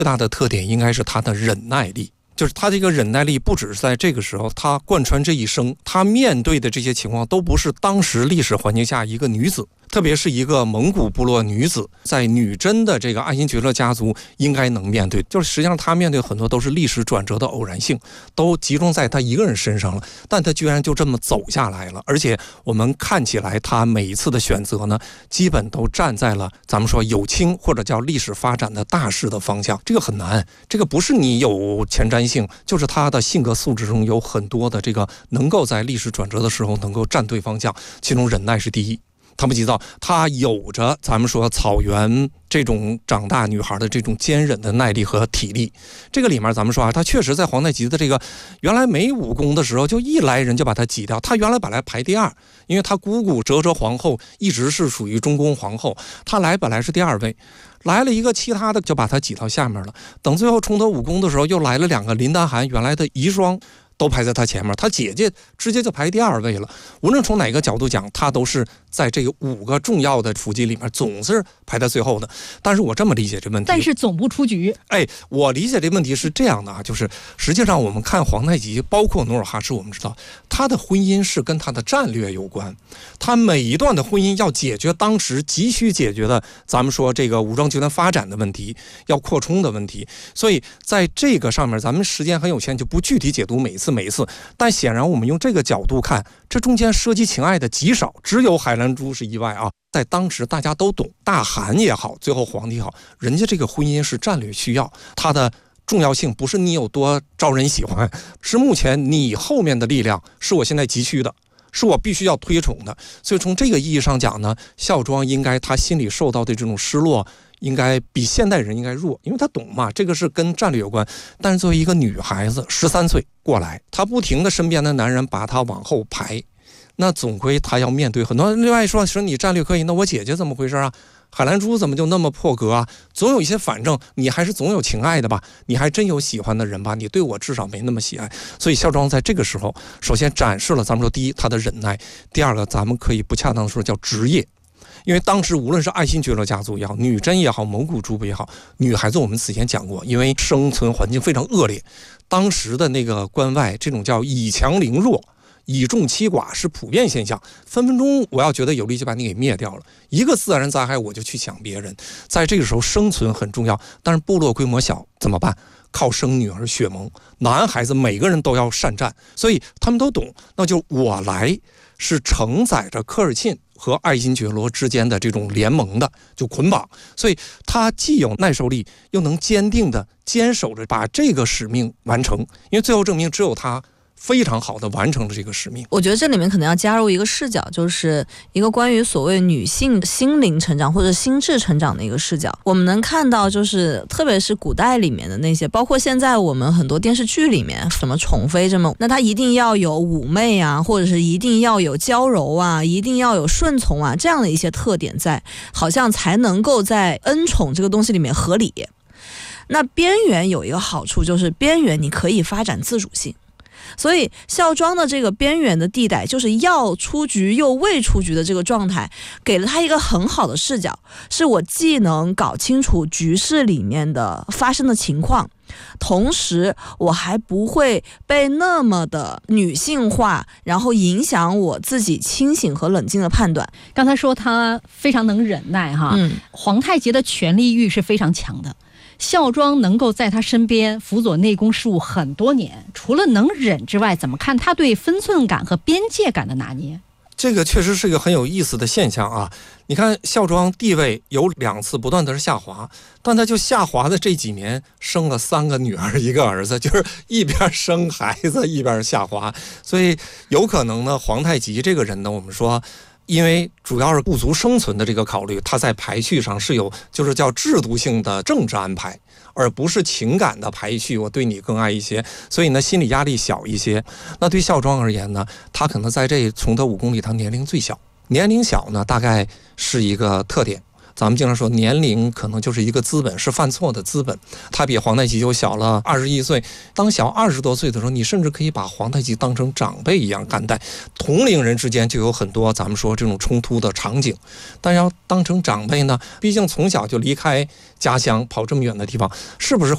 最大的特点应该是他的忍耐力。就是他这个忍耐力不只是在这个时候，他贯穿这一生，他面对的这些情况都不是当时历史环境下一个女子，特别是一个蒙古部落女子，在女真的这个爱新觉罗家族应该能面对。就是实际上他面对很多都是历史转折的偶然性，都集中在他一个人身上了，但他居然就这么走下来了。而且我们看起来他每一次的选择呢，基本都站在了咱们说有清或者叫历史发展的大势的方向。这个很难，这个不是你有前瞻性，就是他的性格素质中有很多的这个能够在历史转折的时候能够站对方向，其中忍耐是第一。他不急躁，他有着咱们说草原这种长大女孩的这种坚忍的耐力和体力。这个里面咱们说啊，他确实在皇太极的这个原来没武功的时候，就一来人就把他挤掉。他原来本来排第二，因为他姑姑哲哲皇后一直是属于中宫皇后，他本来是第二位，来了一个其他的就把他挤到下面了。等最后重得武功的时候，又来了2个林丹汗原来的遗孀，都排在他前面，他姐姐直接就排第2位了。无论从哪个角度讲，他都是在这个5个重要的辅祭里面总是排在最后的。但是我这么理解这问题， 但是总不出局。 我理解这问题是这样的啊，就是实际上我们看皇太极，包括努尔哈赤，我们知道他的婚姻是跟他的战略有关，他每一段的婚姻要解决当时急需解决的，咱们说这个武装集团发展的问题，要扩充的问题。所以在这个上面，咱们时间很有限，就不具体解读每一次。但显然我们用这个角度看，这中间涉及情爱的极少，只有海兰珠是意外啊。在当时大家都懂，大汗也好，最后皇帝也好，人家这个婚姻是战略需要，它的重要性不是你有多招人喜欢，是目前你后面的力量是我现在急需的，是我必须要推崇的。所以从这个意义上讲呢，孝庄应该他心里受到的这种失落应该比现代人应该弱，因为他懂嘛，这个是跟战略有关。但是作为一个女孩子13岁过来，她不停的身边的男人把她往后排，那总归她要面对很多。另外说你战略可以，那我姐姐怎么回事啊？海兰珠怎么就那么破格啊？总有一些反正你还是总有情爱的吧，你还真有喜欢的人吧，你对我至少没那么喜爱。所以孝庄在这个时候首先展示了咱们说第一他的忍耐，第二个咱们可以不恰当的说叫职业。因为当时无论是爱新觉罗家族也好，女真也好，蒙古诸部也好，女孩子我们此前讲过，因为生存环境非常恶劣，当时的那个关外这种叫以强凌弱，以众欺寡是普遍现象，分分钟我要觉得有力就把你给灭掉了，一个自然灾害我就去抢别人。在这个时候生存很重要，但是部落规模小怎么办？靠生女儿血盟，男孩子每个人都要善战，所以他们都懂，那就我来是承载着科尔沁和爱新觉罗之间的这种联盟的，就捆绑。所以他既有耐受力，又能坚定的坚守着把这个使命完成，因为最后证明只有他非常好的完成了这个使命。 我觉得这里面可能要加入一个视角，就是一个关于所谓女性心灵成长或者心智成长的一个视角。我们能看到，就是特别是古代里面的那些，包括现在我们很多电视剧里面，什么宠妃这么，那她一定要有妩媚啊，或者是一定要有娇柔啊，一定要有顺从啊，这样的一些特点在，好像才能够在恩宠这个东西里面合理。那边缘有一个好处，就是边缘你可以发展自主性。所以孝庄的这个边缘的地带，就是要出局又未出局的这个状态，给了他一个很好的视角，是我既能搞清楚局势里面的发生的情况，同时我还不会被那么的女性化，然后影响我自己清醒和冷静的判断。 刚才说他非常能忍耐哈，皇太极的权力欲是非常强的。孝庄能够在他身边辅佐内宫事务很多年，除了能忍之外，怎么看他对分寸感和边界感的拿捏？ 这个确实是一个很有意思的现象啊！你看孝庄地位有2次不断的是下滑，但他就下滑的这几年生了3个女儿1个儿子，就是一边生孩子一边下滑。所以有可能呢，皇太极这个人呢，我们说因为主要是部族生存的这个考虑，他在排序上是有就是叫制度性的政治安排，而不是情感的排序，我对你更爱一些，所以呢心理压力小一些。那对孝庄而言呢，他可能在这崇德5宫里他年龄最小，年龄小呢大概是一个特点。咱们经常说年龄可能就是一个资本，是犯错的资本。他比皇太极就小了21岁，当小20多岁的时候，你甚至可以把皇太极当成长辈一样看待，同龄人之间就有很多咱们说这种冲突的场景。但要当成长辈呢，毕竟从小就离开家乡跑这么远的地方，是不是